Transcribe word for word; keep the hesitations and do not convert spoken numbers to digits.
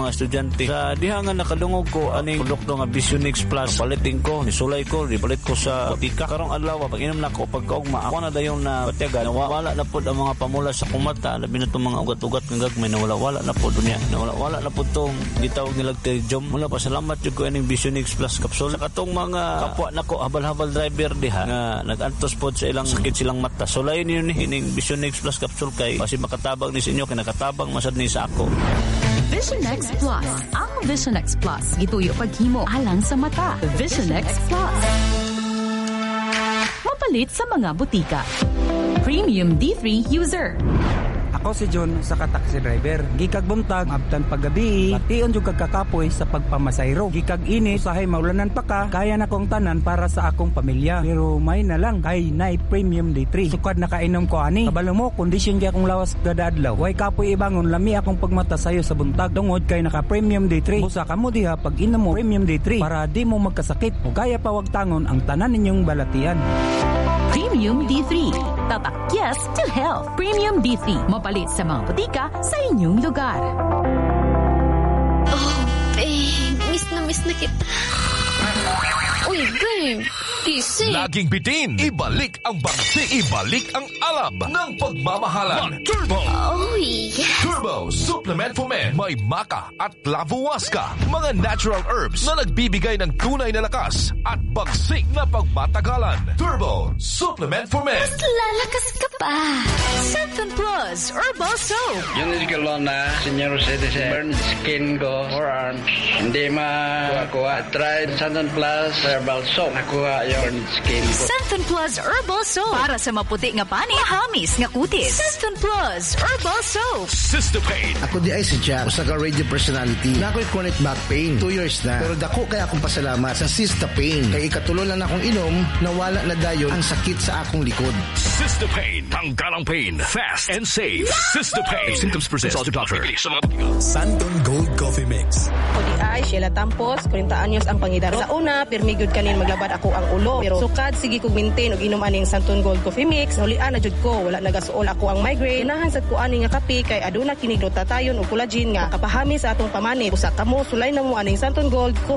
mga estudyante. Sa diha nga nakalungog ko aning produkto nga Visionix Plus, paliting ko, nisulay ko, ipalit ko sa butika. Karong adlaw pag inom na ko pagkaugma, ako na dayon na patyaga, nawala na pod ang mga pamula sa kumata, labi na itong mga ugat-ugat ng gagmay, nawala-wala na pod dunya. Nawala-wala na pod itong gitawag nilang Terjum. Mula pa salamat yung ko aning Visionix Plus capsule. Sa katong mga kapwa nako habal-habal driver diha nga nag-antos pod sa ilang sakit silang mata. Sulayin niyo ni ining Visionix Plus capsule kay kasi makatabang ni sa inyo, kay nakatabang masad ni sa ako. Visionex Plus. Ang Visionex Plus gituyo paghimo alang sa mata. Visionex Plus. Mapalit sa mga butika. Premium D three user. Ako si John sa taxi driver. Gikag buntag, abtan paggabi, pation jud kag kakapoy sa pagpamasayro. Gikag ini usahay maulanan pa ka, kaya na kong tanan para sa akong pamilya. Pero may na lang kay nay Premium D three. Sukad na kainom ko ani. Kabalo mo, kondisyon gyud akong lawas kada adlaw. Way kapoy ibangon lami akong pagmata sayo sa buntag tungod kay naka Premium D three. Usa ka mo diha pag inom mo Premium D three para di mo magkasakit o kaya pa wag tangon ang tanan ninyong balatian. Premium D three. Tatak yes to health. Premium D three. Mapalit sa mga butika sa inyong lugar. Oh, babe. Miss na miss na kita. Uy, babe. Gising. Laging bitin. Ibalik ang bangsi. Ibalik ang alab ng pagmamahalan. Turbo. Oh, yes. Turbo Supplement for Men. May maca at lavuasca. Mga natural herbs na nagbibigay ng tunay na lakas at bagsik na pagmatagalan. Turbo Supplement for Men. Mas lalakas ka pa. Centon Plus Herbal Soap. Yun is ko lang na senior citizen. Burn skin ko, forearms. Hindi makuha-kuha. Tried Centon Plus Herbal Soap. Nakuha yung burn skin ko. Centon Plus Herbal Soap. Para sa maputi nga pani, mahamis nga kutis. Centon Plus Herbal Soap. Cystopain. Ako di ay si Jack, usa ka radio personality. Na ako'y chronic back pain. Two years na. Pero dako kaya akong pasalamat sa Cystopain. Kay ikatulo lang akong inom, nawala na dayon ang sakit sa akong likod. Cystopain. Tanggal ang pain. Fast and safe. Cystopain. Symptoms persist. Consult your doctor. Santon Gold Coffee Mix. Ako di ay Sheila Tampos, forty anyos ang pangidar. Sa una, permigod kanin maglabad ako ang ulo. Pero sukad, sige kong maintain og inom aning Santon Gold Coffee Mix. Nulian na jud ko, wala nagasuol ako ang migraine. Inahan sad ko ani nga kape kay aduna kini glutatayon o collagen nga kapahami sa atong pamani. Usa kamo sulay na mo aning Santon Gold Coffee